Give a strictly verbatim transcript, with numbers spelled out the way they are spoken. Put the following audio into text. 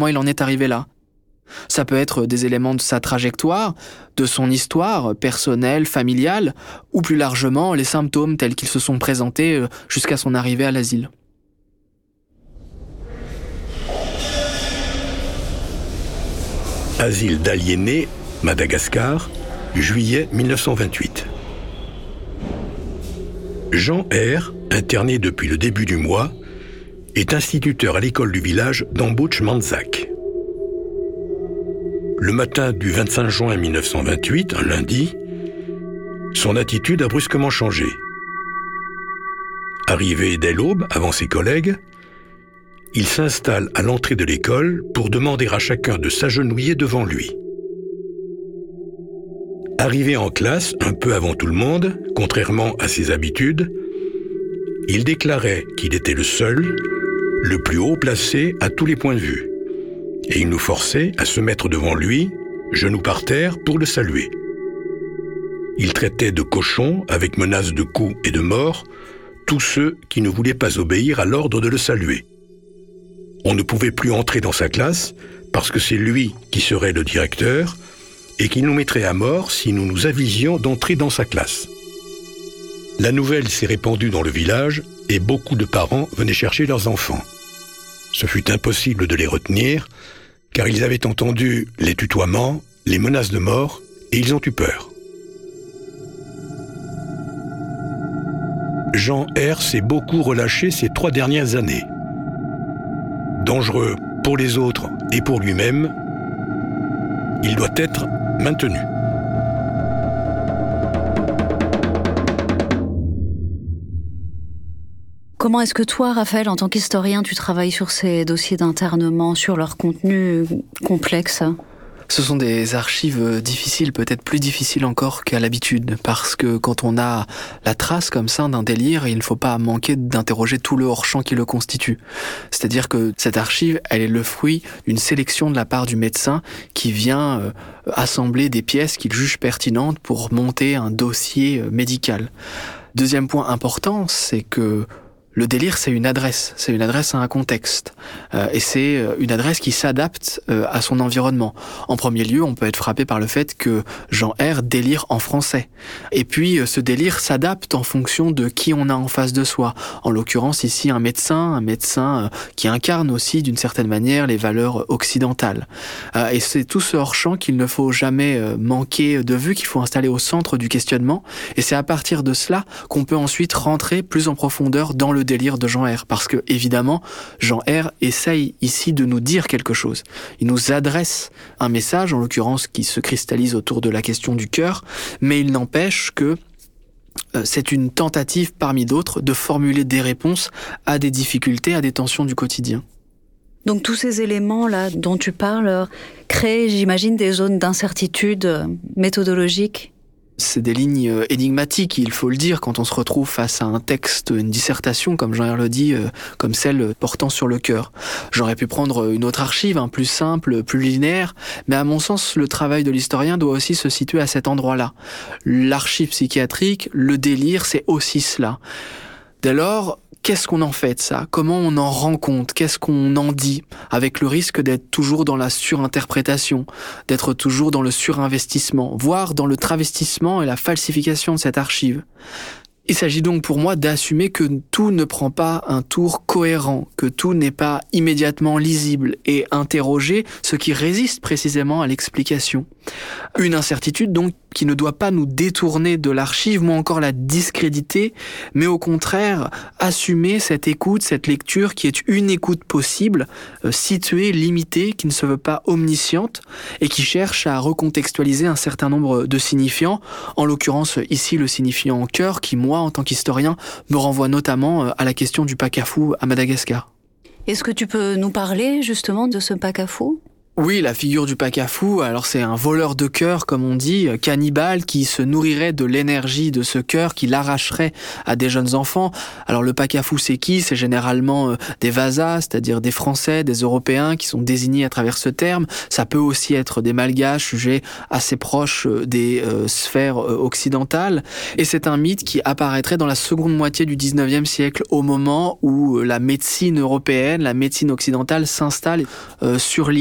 comment il en est arrivé là. Ça peut être des éléments de sa trajectoire, de son histoire personnelle, familiale, ou plus largement les symptômes tels qu'ils se sont présentés jusqu'à son arrivée à l'asile. Asile d'aliénés, Madagascar, juillet mille neuf cent vingt-huit. Jean R., interné depuis le début du mois, est instituteur à l'école du village d'Ambouch-Manzak. Le matin du vingt-cinq juin mille neuf cent vingt-huit, un lundi, son attitude a brusquement changé. Arrivé dès l'aube, avant ses collègues, il s'installe à l'entrée de l'école pour demander à chacun de s'agenouiller devant lui. Arrivé en classe un peu avant tout le monde, contrairement à ses habitudes, il déclarait qu'il était le seul, le plus haut placé à tous les points de vue. Et il nous forçait à se mettre devant lui, genoux par terre, pour le saluer. Il traitait de cochons, avec menace de coups et de mort, tous ceux qui ne voulaient pas obéir à l'ordre de le saluer. On ne pouvait plus entrer dans sa classe parce que c'est lui qui serait le directeur et qu'il nous mettrait à mort si nous nous avisions d'entrer dans sa classe. La nouvelle s'est répandue dans le village et beaucoup de parents venaient chercher leurs enfants. Ce fut impossible de les retenir car ils avaient entendu les tutoiements, les menaces de mort et ils ont eu peur. Jean R. s'est beaucoup relâché ces trois dernières années. Dangereux pour les autres et pour lui-même, il doit être maintenu. Comment est-ce que toi, Raphaël, en tant qu'historien, tu travailles sur ces dossiers d'internement, sur leur contenu complexe ? Ce sont des archives difficiles, peut-être plus difficiles encore qu'à l'habitude, parce que quand on a la trace comme ça d'un délire, il ne faut pas manquer d'interroger tout le hors-champ qui le constitue. C'est-à-dire que cette archive, elle est le fruit d'une sélection de la part du médecin qui vient euh, assembler des pièces qu'il juge pertinentes pour monter un dossier médical. Deuxième point important, c'est que le délire, c'est une adresse, c'est une adresse à un contexte, euh, et c'est une adresse qui s'adapte euh, à son environnement. En premier lieu, on peut être frappé par le fait que Jean R. délire en français. Et puis, euh, ce délire s'adapte en fonction de qui on a en face de soi. En l'occurrence, ici, un médecin, un médecin euh, qui incarne aussi, d'une certaine manière, les valeurs occidentales. Euh, et c'est tout ce hors-champ qu'il ne faut jamais euh, manquer de vue, qu'il faut installer au centre du questionnement. Et c'est à partir de cela qu'on peut ensuite rentrer plus en profondeur dans le délire de Jean R. Parce que, évidemment, Jean R. essaye ici de nous dire quelque chose. Il nous adresse un message, en l'occurrence, qui se cristallise autour de la question du cœur, mais il n'empêche que euh, c'est une tentative parmi d'autres de formuler des réponses à des difficultés, à des tensions du quotidien. Donc tous ces éléments-là dont tu parles créent, j'imagine, des zones d'incertitude méthodologique. C'est des lignes énigmatiques, il faut le dire, quand on se retrouve face à un texte, une dissertation, comme Jean R. le dit, comme celle portant sur le cœur. J'aurais pu prendre une autre archive, hein, plus simple, plus linéaire, mais à mon sens, le travail de l'historien doit aussi se situer à cet endroit-là. L'archive psychiatrique, le délire, c'est aussi cela. Dès lors, qu'est-ce qu'on en fait de ça ? Comment on en rend compte ? Qu'est-ce qu'on en dit ? Avec le risque d'être toujours dans la surinterprétation, d'être toujours dans le surinvestissement, voire dans le travestissement et la falsification de cette archive. Il s'agit donc pour moi d'assumer que tout ne prend pas un tour cohérent, que tout n'est pas immédiatement lisible et interroger ce qui résiste précisément à l'explication. Une incertitude donc qui ne doit pas nous détourner de l'archive, ou encore la discréditer, mais au contraire assumer cette écoute, cette lecture qui est une écoute possible, euh, située, limitée, qui ne se veut pas omnisciente et qui cherche à recontextualiser un certain nombre de signifiants, en l'occurrence ici le signifiant cœur qui, moi, en tant qu'historien, me renvoie notamment à la question du pakafou à Madagascar. Est-ce que tu peux nous parler justement de ce pakafou ? Oui, la figure du Pakafou, alors c'est un voleur de cœur, comme on dit, cannibale, qui se nourrirait de l'énergie de ce cœur, qui l'arracherait à des jeunes enfants. Alors le Pakafou, c'est qui ? C'est généralement euh, des Vasas, c'est-à-dire des Français, des Européens qui sont désignés à travers ce terme. Ça peut aussi être des Malgaches, sujets assez proches des euh, sphères euh, occidentales. Et c'est un mythe qui apparaîtrait dans la seconde moitié du dix-neuvième siècle, au moment où la médecine européenne, la médecine occidentale s'installe euh, sur l'île.